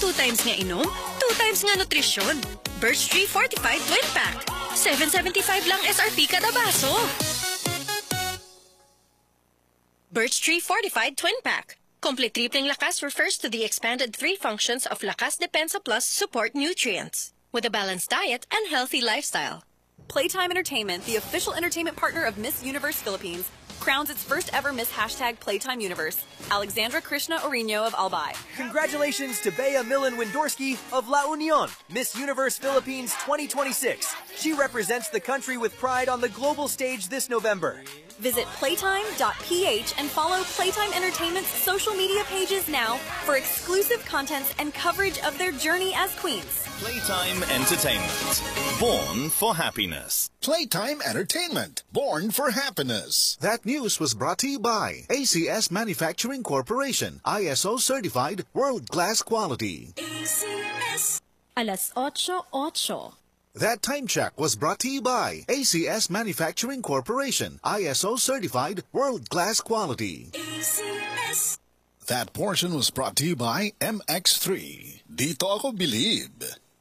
2 times nga inom, 2 times nga nutrisyon. Birch Tree Fortified Twin Pack. $7.75 lang SRP kada baso. Birch Tree Fortified Twin Pack. Complete tripling lakas refers to the expanded 3 functions of Lakas Depensa Plus support nutrients with a balanced diet and healthy lifestyle. Playtime Entertainment, the official entertainment partner of Miss Universe Philippines, crowns its first ever Miss #Playtime Universe, Alexandra Krishna Orino of Albay. Congratulations to Bea Millen Windorski of La Union, Miss Universe Philippines 2026. She represents the country with pride on the global stage this November. Visit playtime.ph and follow Playtime Entertainment's social media pages now for exclusive contents and coverage of their journey as queens. Playtime Entertainment. Born for happiness. Playtime Entertainment. Born for happiness. That news was brought to you by ACS Manufacturing Corporation. ISO certified world-class quality. ACS. Alas 8:08. That time check was brought to you by ACS Manufacturing Corporation. ISO certified world-class quality. ACS. That portion was brought to you by MX3. Dito ako bilib.